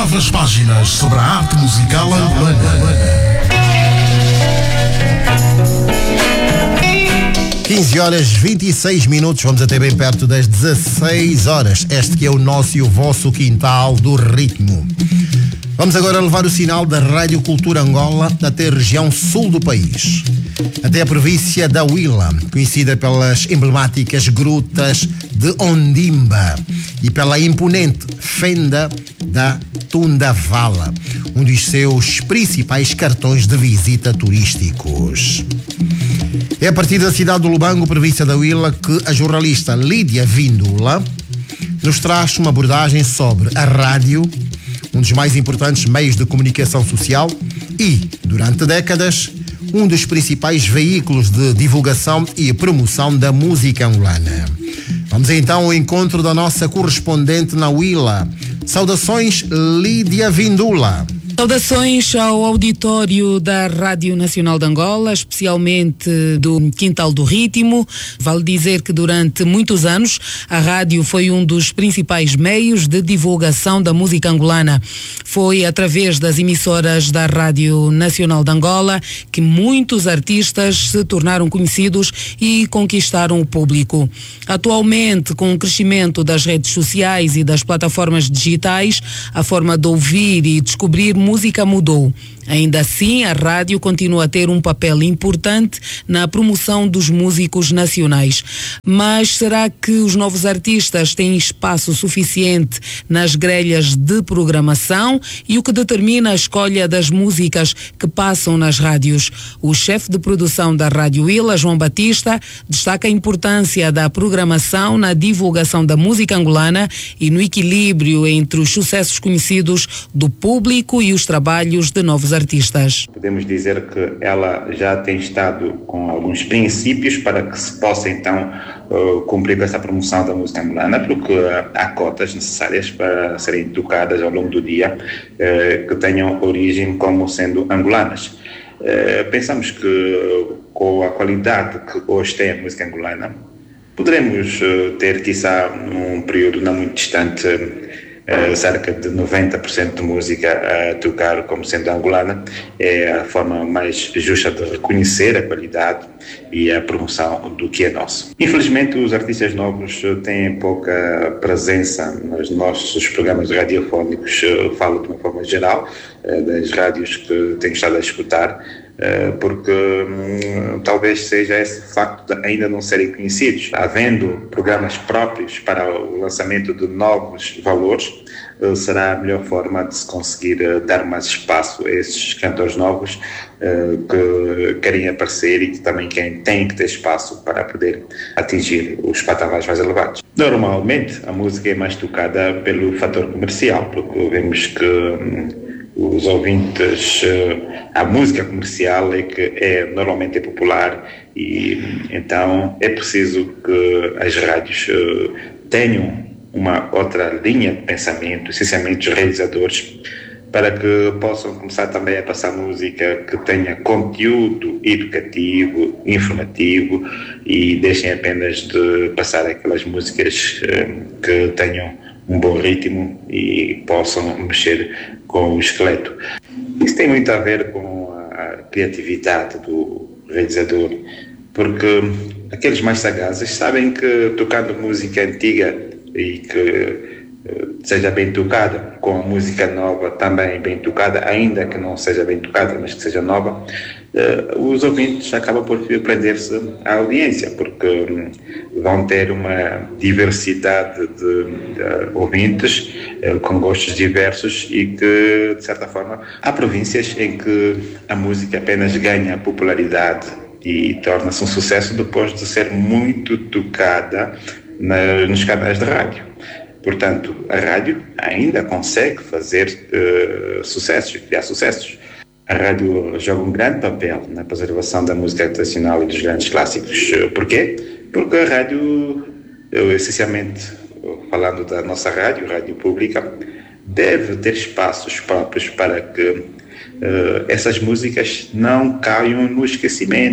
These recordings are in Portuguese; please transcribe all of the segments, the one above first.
Novas páginas sobre a arte musical angolana. 15 horas 26 minutos, vamos até bem perto das 16 horas. Este que é o nosso e o vosso quintal do ritmo. Vamos agora levar o sinal da Rádio Cultura Angola até a região sul do país, até a província da Huila, conhecida pelas emblemáticas grutas de Ondimba e pela imponente fenda da Tundavala, um dos seus principais cartões de visita turísticos. É a partir da cidade do Lubango, província da Huila, que a jornalista Lídia Vindula nos traz uma abordagem sobre a rádio, um dos mais importantes meios de comunicação social e, durante décadas, um dos principais veículos de divulgação e promoção da música angolana. Vamos então ao encontro da nossa correspondente na Huila. Saudações, Lídia Vindula. Saudações ao auditório da Rádio Nacional de Angola, especialmente do Quintal do Ritmo. Vale dizer que durante muitos anos a rádio foi um dos principais meios de divulgação da música angolana. Foi através das emissoras da Rádio Nacional de Angola que muitos artistas se tornaram conhecidos e conquistaram o público. Atualmente, com o crescimento das redes sociais e das plataformas digitais, a forma de ouvir e descobrir música mudou. Ainda assim, a rádio continua a ter um papel importante na promoção dos músicos nacionais. Mas será que os novos artistas têm espaço suficiente nas grelhas de programação? E o que determina a escolha das músicas que passam nas rádios? O chefe de produção da Rádio Huila, João Batista, destaca a importância da programação na divulgação da música angolana e no equilíbrio entre os sucessos conhecidos do público e os trabalhos de novos artistas. Podemos dizer que ela já tem estado com alguns princípios para que se possa então cumprir com essa promoção da música angolana, porque há cotas necessárias para serem tocadas ao longo do dia que tenham origem como sendo angolanas. Pensamos que com a qualidade que hoje tem a música angolana, poderemos ter, quiçá, num período não muito distante, cerca de 90% de música a tocar como sendo angolana. É a forma mais justa de reconhecer a qualidade e a promoção do que é nosso. Infelizmente, os artistas novos têm pouca presença nos nossos programas radiofónicos. Falo de uma forma geral das rádios que tenho estado a escutar, porque talvez seja esse facto de ainda não serem conhecidos. Havendo programas próprios para o lançamento de novos valores, será a melhor forma de se conseguir dar mais espaço a esses cantores novos que querem aparecer e que também têm que ter espaço para poder atingir os patamares mais elevados. Normalmente, a música é mais tocada pelo fator comercial, porque vemos que os ouvintes, a música comercial é que normalmente é popular, e então é preciso que as rádios tenham uma outra linha de pensamento, essencialmente os realizadores, para que possam começar também a passar música que tenha conteúdo educativo, informativo, e deixem apenas de passar aquelas músicas que tenham um bom ritmo e possam mexer com o esqueleto. Isso tem muito a ver com a criatividade do realizador, porque aqueles mais sagazes sabem que tocando música antiga e que seja bem tocada, com a música nova também bem tocada, ainda que não seja bem tocada, mas que seja nova, os ouvintes acabam por prender-se à audiência, porque vão ter uma diversidade de ouvintes com gostos diversos, e que, de certa forma, há províncias em que a música apenas ganha popularidade e torna-se um sucesso depois de ser muito tocada nos canais de rádio. Portanto, a rádio ainda consegue fazer sucessos, criar sucessos. A rádio joga um grande papel na preservação da música tradicional e dos grandes clássicos. Porquê? Porque a rádio, essencialmente, falando da nossa rádio pública, deve ter espaços próprios para que essas músicas não caiam no esquecimento.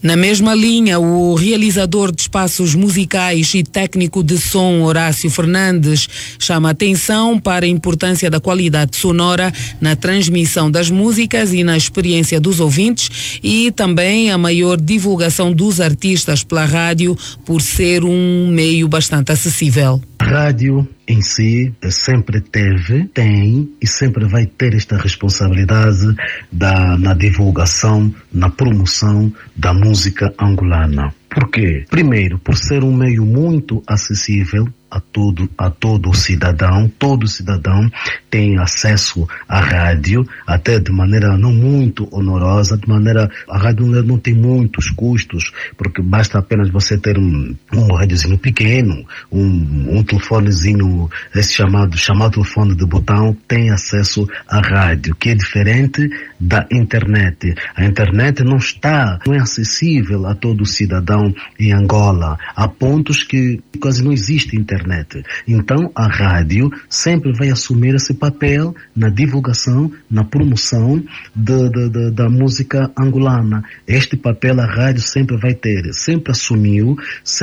Na mesma linha, o realizador de espaços musicais e técnico de som Horácio Fernandes chama a atenção para a importância da qualidade sonora na transmissão das músicas e na experiência dos ouvintes e também a maior divulgação dos artistas pela rádio por ser um meio bastante acessível. A rádio em si sempre teve, tem e sempre vai ter esta responsabilidade na divulgação, na promoção da música angolana. Por quê? Primeiro, por ser um meio muito acessível a todo cidadão. Todo cidadão tem acesso à rádio, até de maneira não muito onerosa, a rádio não tem muitos custos, porque basta apenas você ter um rádiozinho pequeno, um telefonezinho, esse chamado telefone de botão, tem acesso à rádio, que é diferente da internet. A internet não é acessível a todo cidadão em Angola. Há pontos que quase não existe internet. Então a rádio sempre vai assumir esse papel na divulgação, na promoção da música angolana. Este papel a rádio sempre vai ter, sempre assumiu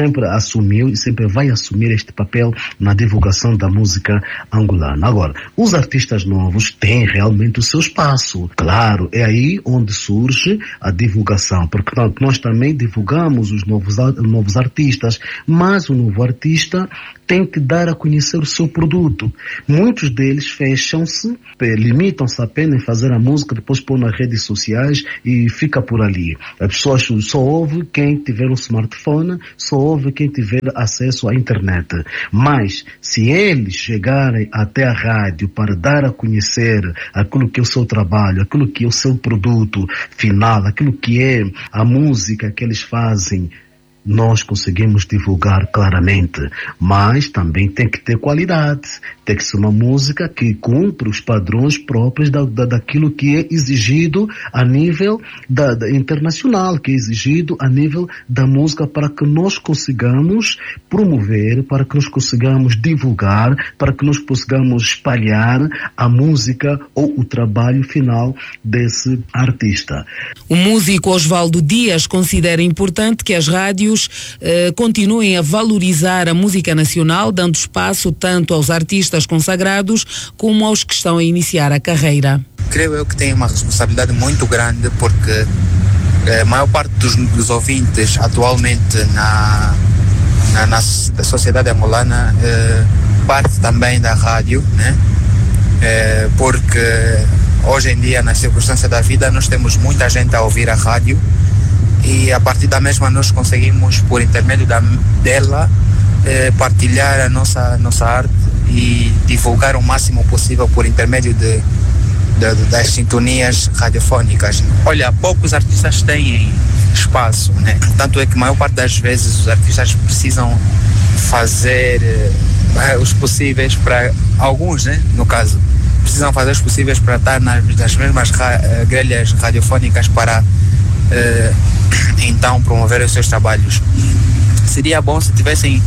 e sempre vai assumir este papel na divulgação da música angolana. Agora, os artistas novos têm realmente o seu espaço. Claro, é aí onde surge a divulgação, porque nós também divulgamos os novos artistas, mas o novo artista tem que dar a conhecer o seu produto. Muitos deles fecham-se, limitam-se apenas em fazer a música, depois pôr nas redes sociais e fica por ali. As pessoas só ouvem quem tiver um smartphone, só ouve quem tiver acesso à internet. Mas, se eles chegarem até a rádio para dar a conhecer aquilo que é o seu trabalho, aquilo que é o seu produto final, aquilo que é a música que eles fazem, nós conseguimos divulgar claramente, mas também tem que ter qualidade, tem que ser uma música que cumpre os padrões próprios daquilo que é exigido a nível internacional, que é exigido a nível da música, para que nós consigamos promover, para que nós consigamos divulgar, para que nós consigamos espalhar a música ou o trabalho final desse artista. O músico Osvaldo Dias considera importante que as rádios continuem a valorizar a música nacional, dando espaço tanto aos artistas consagrados como aos que estão a iniciar a carreira. Creio eu que tem uma responsabilidade muito grande, porque a maior parte dos ouvintes atualmente na sociedade angolana parte também da rádio, né? Porque hoje em dia, nas circunstâncias da vida, nós temos muita gente a ouvir a rádio, e a partir da mesma nós conseguimos, por intermédio dela, partilhar a nossa arte e divulgar o máximo possível por intermédio das sintonias radiofónicas. Olha, poucos artistas têm espaço, né? Tanto é que a maior parte das vezes os artistas precisam fazer os possíveis para, alguns, né, no caso, precisam fazer os possíveis para estar nas mesmas grelhas radiofónicas para então promover os seus trabalhos. Seria bom se tivessem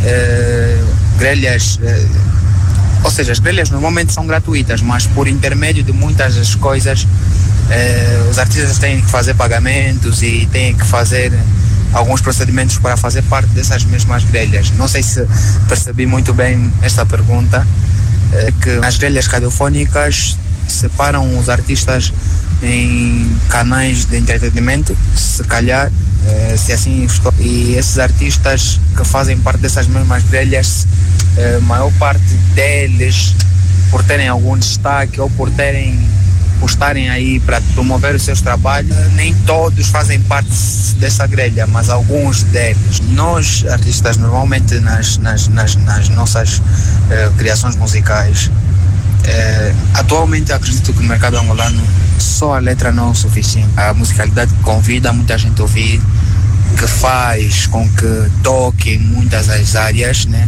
grelhas, ou seja, as grelhas normalmente são gratuitas, mas por intermédio de muitas das coisas os artistas têm que fazer pagamentos e têm que fazer alguns procedimentos para fazer parte dessas mesmas grelhas. Não sei se percebi muito bem esta pergunta, que as grelhas radiofónicas separam os artistas em canais de entretenimento, se calhar, se assim estou. E esses artistas que fazem parte dessas mesmas grelhas, a maior parte deles, por terem algum destaque ou por estarem aí para promover os seus trabalhos, nem todos fazem parte dessa grelha, mas alguns deles. Nós, artistas, normalmente nas nossas criações musicais, atualmente acredito que no mercado angolano só a letra não é o suficiente. A musicalidade convida muita gente a ouvir, que faz com que toque em muitas das áreas, né?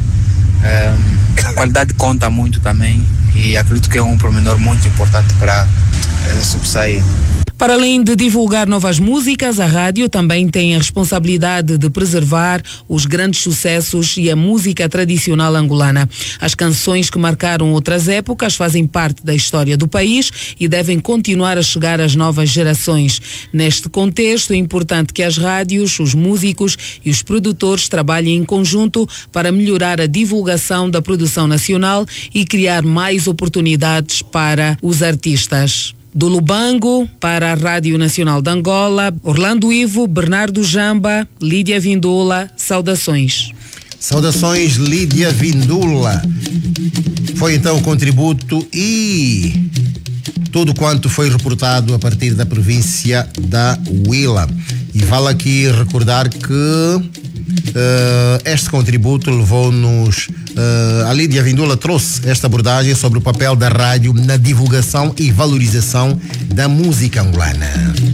A qualidade conta muito também, e acredito que é um pormenor muito importante para sobressair. Para além de divulgar novas músicas, a rádio também tem a responsabilidade de preservar os grandes sucessos e a música tradicional angolana. As canções que marcaram outras épocas fazem parte da história do país e devem continuar a chegar às novas gerações. Neste contexto, é importante que as rádios, os músicos e os produtores trabalhem em conjunto para melhorar a divulgação da produção nacional e criar mais oportunidades para os artistas. Do Lubango para a Rádio Nacional de Angola, Orlando Ivo, Bernardo Jamba, Lídia Vindula, saudações. Saudações, Lídia Vindula. Foi então o contributo e tudo quanto foi reportado a partir da província da Huila. E vale aqui recordar que este contributo levou-nos, a Lídia Vindula trouxe esta abordagem sobre o papel da rádio na divulgação e valorização da música angolana.